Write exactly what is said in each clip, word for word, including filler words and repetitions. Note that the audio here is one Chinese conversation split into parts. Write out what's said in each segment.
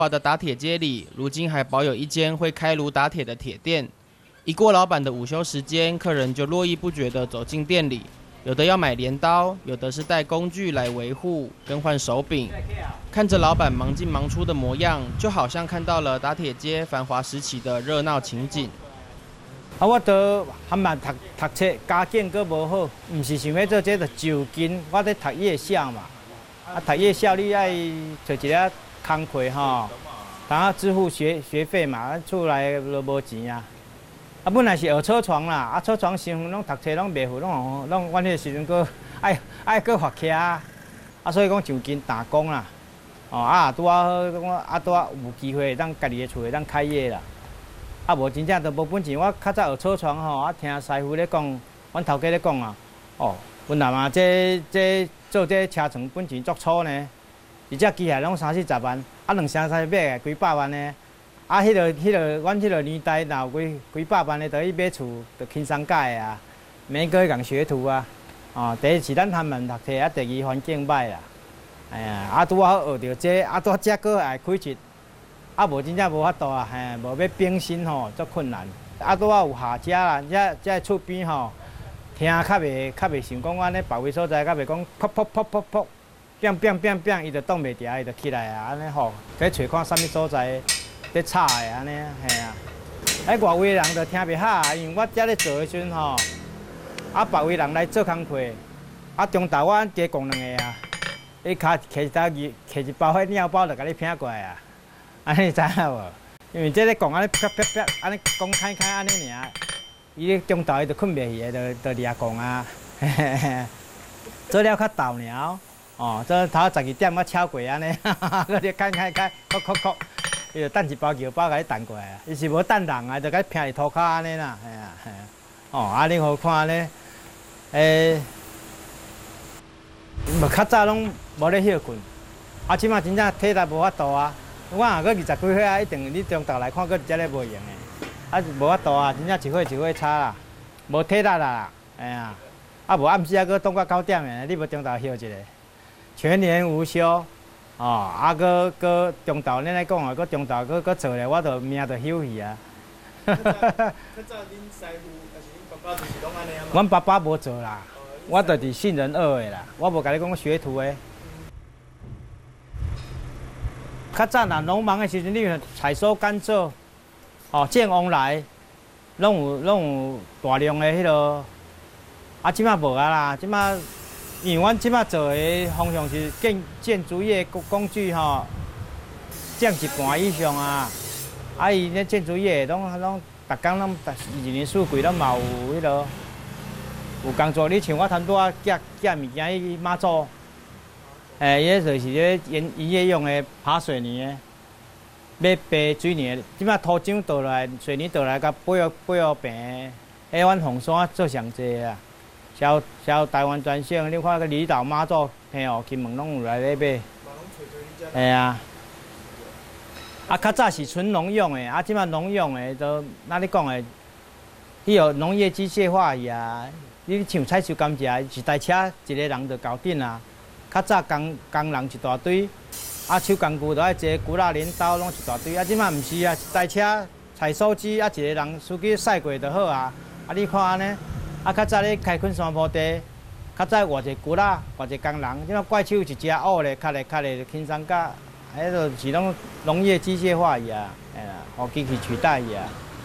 华的打铁街里，如今还保有一间会开炉打铁的铁店。一过老板的午休时间，客人就络绎不绝地走进店里，有的要买镰刀，有的是带工具来维护、更换手柄。看着老板忙进忙出的模样，就好像看到了打铁街繁华时期的热闹情景。 啊，我都还蛮读读册，家境阁无好，唔是想要做这个就近，我咧读夜校嘛。啊，读夜校你爱找一个工课吼，当啊支付学学费嘛，啊厝内都无钱啊。啊，本来是学车床啦，啊车床师傅拢读册拢袂赴，拢拢阮迄个时阵阁爱爱阁发徛啊，啊所以讲就近打工啦。哦啊，拄啊好，我啊拄啊有机会当家己的厝会当开业啦。啊，无真正都无本钱。我较早学车床吼，啊听师傅咧讲，阮头家咧讲啊，哦，阮阿妈这这做这车床本钱足粗呢，一只机械拢三四十万，啊两箱三买个几百万呢。啊，迄个迄个，阮迄个年代，若有几几百万的，就去买厝，就轻松解啊。免个共学徒啊，哦，第一是咱他们读册，啊，第二环境歹啦。哎呀，啊拄好学着这，啊拄则个会开一。啊，无真正无法度啊，嘿，无要变身吼，足困难。啊，拄啊有下遮啦，遮遮厝边吼，听较袂较袂想讲阮咧别位所在，较袂讲噗噗噗噗噗，变变变变，伊就挡袂住，伊就起来啊，安尼吼，去找看啥物所在咧吵的安尼，嘿啊。喺外围人就听袂下，因为我遮咧做的时阵吼，啊别位人来做工课，啊中昼我加讲两个啊，你卡摕一包鱼，摕一包迄鸟包就甲你拼过来啊。安尼知影无？因为这咧讲安尼啪啪啪，安尼讲开开安尼尔，伊咧中昼伊就困袂去的，就就掠讲啊。做了较豆鸟，哦，做头十二点我超过安尼，佮你开开开，哭哭哭，伊就等一包牛包甲你弹过来啊。伊是无等人啊，就甲你拼伫涂骹安尼啦，系啊系啊。哦，安尼好看咧，诶，无较早拢无咧休困，啊，即马真正体力无法度啊。我若搁二十几岁啊，一定你中昼来看，搁遮咧无用诶。啊，无法度啊，真正一岁一岁差啦，无体力啦，哎呀，啊无暗时啊，搁当到九点诶，你无中昼休一下，全年无休，哦，啊搁搁中昼，恁来讲啊，搁中昼搁搁做咧，我着命着休去啊。较早恁师傅，还是恁爸爸就是拢安尼啊？阮爸爸无做啦，我着是信任二诶啦，我无甲你讲学徒诶。较早若农忙的时阵，你采收甘蔗，哦，建瓮来，拢有拢有大量的迄落，啊，即马无啊啦，即马因为阮即马做的方向是建建筑业工工具吼，降一半以上啊，啊，伊咧建筑业拢拢逐工拢一年四季拢嘛有迄落有工作。你像我摊拄啊寄寄物件去马祖。诶，伊就是咧营营业用的爬水泥的，要爬水泥的。即摆土浆倒来，水泥倒来，甲八号八号平的，迄阮红山做上济啊。销销台湾全省，你看个离岛马祖、嘿哦、金门拢有来咧买。系啊。啊，较早是纯农用的，啊，即摆农用的都哪里讲的？迄个农业机械化去啊。你像采收甘蔗，一台车一个人就搞定啊。较早工工人一大堆，啊手工具都爱坐，骨仔镰刀拢一大堆。啊，即摆毋是啊，一台车采收机啊，一个人司机驶过就好啊。啊，你看安尼，啊较早咧开垦山坡地，较早偌一骨仔，偌一工人，即摆怪手一只乌咧，卡咧卡咧，轻松甲，迄个是拢农业机械化去啊，哎啦，互机器取代去啊。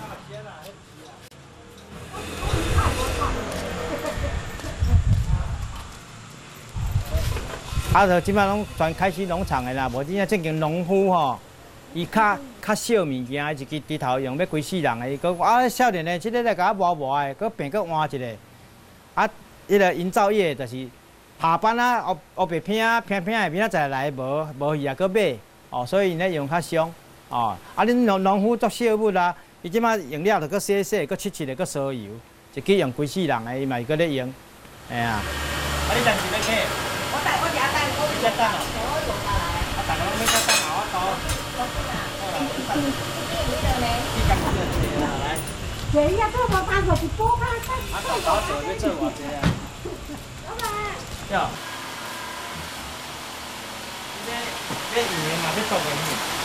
啊，就即摆拢全开始农场的啦，无真正正经农夫吼，伊较较少物件，一支低头用要规世人的，伊讲啊少年的，即个来甲我磨磨的，佮变佮换一个。啊，迄个营造业就是下班啊，学学白拼啊，拼拼下明仔载来无无去啊，佮买哦，所以因咧用较凶哦。啊，恁农农夫做小物啦，伊即摆用了就佮洗洗，佮切切的，佮烧油，一支用规世人的，伊嘛是佮咧用，哎呀。啊，你暂时要起？我带我家带。你家带哦。我用下来。啊，大家拢要家带嘛，我倒。我先啊。好啦，你你呢？你家己做啦，来。谁呀？这我大伙是多看看。啊，到到做要做偌济啊？老板。哟。这这语言嘛，要做个咩？